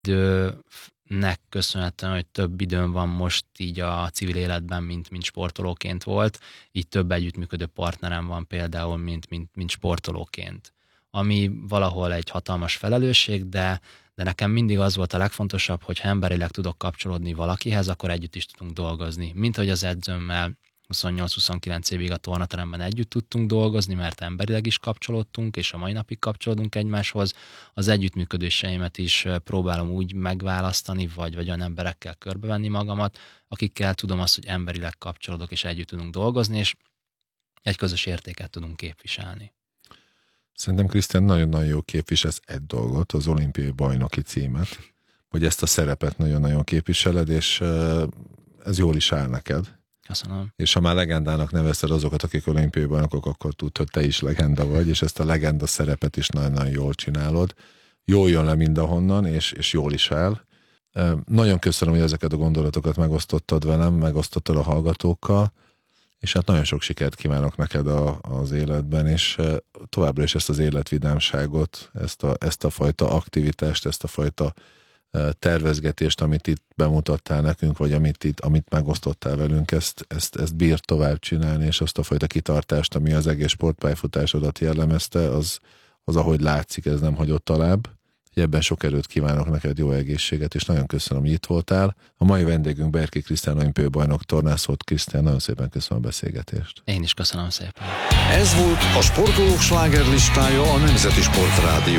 nek köszönhetően, hogy több időm van most így a civil életben, mint sportolóként volt, így több együttműködő partnerem van például, mint sportolóként. Ami valahol egy hatalmas felelősség, de nekem mindig az volt a legfontosabb, hogy ha emberileg tudok kapcsolódni valakihez, akkor együtt is tudunk dolgozni. Mint hogy az edzőmmel 28-29 évig a tornateremben együtt tudtunk dolgozni, mert emberileg is kapcsolódtunk, és a mai napig kapcsolódunk egymáshoz. Az együttműködéseimet is próbálom úgy megválasztani, vagy olyan emberekkel körbevenni magamat, akikkel tudom azt, hogy emberileg kapcsolódok, és együtt tudunk dolgozni, és egy közös értéket tudunk képviselni. Szerintem, Krisztián, nagyon-nagyon jó képviselsz egy dolgot, az olimpiai bajnoki címet, hogy ezt a szerepet nagyon-nagyon képviseled, és ez jól is áll neked. Köszönöm. És ha már legendának nevezted azokat, akik olimpiai bajnokok, akkor tudd, hogy te is legenda vagy, és ezt a legenda szerepet is nagyon-nagyon jól csinálod. Jól jön le mindahonnan, és jól is áll. Nagyon köszönöm, hogy ezeket a gondolatokat megosztottad velem, megosztottad a hallgatókkal, és hát nagyon sok sikert kívánok neked az életben, és továbbra is ezt az életvidámságot, ezt a fajta aktivitást, ezt a fajta tervezgetést, amit itt bemutattál nekünk, vagy amit megosztottál velünk, ezt bírt tovább csinálni, és azt a fajta kitartást, ami az egész sportpályafutásodat jellemezte, az ahogy látszik, ez nem hagyott alább. Ebben sok erőt kívánok neked, jó egészséget, és nagyon köszönöm, hogy itt voltál. A mai vendégünk Berki Krisztián olimpiai bajnok tornász volt. Krisztián, nagyon szépen köszönöm a beszélgetést. Én is köszönöm szépen. Ez volt a Sportolók slágerlistája a Nemzeti Sportrádió.